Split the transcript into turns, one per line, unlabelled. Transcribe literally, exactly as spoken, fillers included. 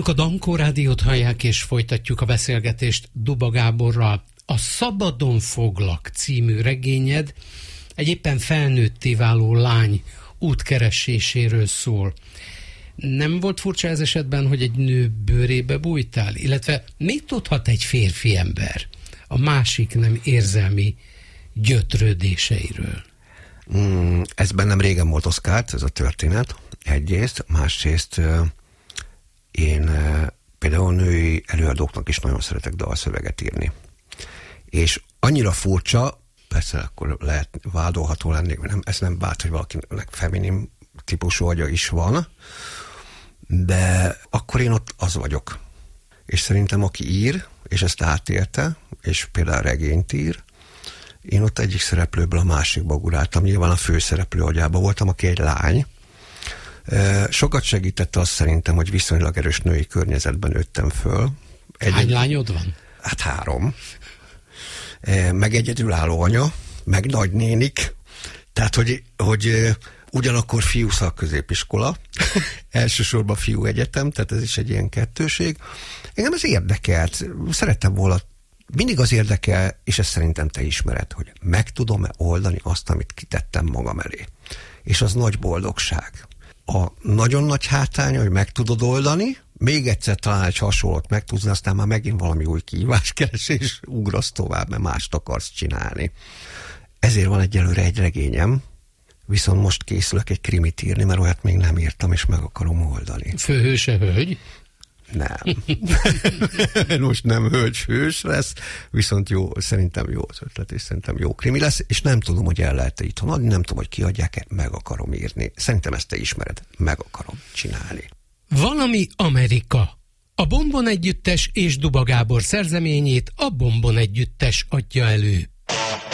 Önök a Dankó Rádiót hallják, és folytatjuk a beszélgetést Duba Gáborral. A Szabadon foglak című regényed egy éppen felnőtté váló lány útkereséséről szól. Nem volt furcsa ez esetben, hogy egy nő bőrébe bújtál? Illetve mit tudhat egy férfi ember a másik nem érzelmi gyötrődéseiről?
Mm, ez bennem régen volt, Oszkár, ez a történet. Egyrészt, másrészt én például női előadóknak is nagyon szeretek dalszöveget írni. És annyira furcsa, persze akkor lehet vádolható lenni, nem, ez nem bánt, hogy valakinek feminin típusú agya is van, de akkor én ott az vagyok. És szerintem aki ír, és ezt átélte, és például regényt ír, én ott egyik szereplőből a másikba guráltam. Nyilván a főszereplő agyában voltam, aki egy lány. Sokat segítette azt szerintem, hogy viszonylag erős női környezetben nőttem föl.
Egy, Hány lányod van?
Hát három. Meg egyedülálló anya, meg nagynénik. Tehát, hogy, hogy ugyanakkor fiú szakközépiskola, elsősorban fiú egyetem, tehát ez is egy ilyen kettőség. Engem ez érdekelt. Szerettem volna, mindig az érdekel, és ezt szerintem te ismered, hogy meg tudom-e oldani azt, amit kitettem magam elé. És az nagy boldogság. A nagyon nagy hátránya, hogy meg tudod oldani, még egyszer talán egy hasonlót meg tudsz, aztán már megint valami új kihíváskeresés, ugrasz tovább, mert mást akarsz csinálni. Ezért van egyelőre egy regényem, viszont most készülök egy krimit írni, mert olyat még nem írtam, és meg akarom oldani.
Főhőse hölgy?
Nem. Most nem hölgy hős lesz, viszont jó, szerintem jó az ötlet, és szerintem jó krimi lesz, és nem tudom, hogy el lehet-e itthon adni, nem tudom, hogy kiadják-e, meg akarom írni. Szerintem ezt te ismered, meg akarom csinálni.
Valami Amerika. A Bombon Együttes és Duba Gábor szerzeményét a Bombon Együttes adja elő.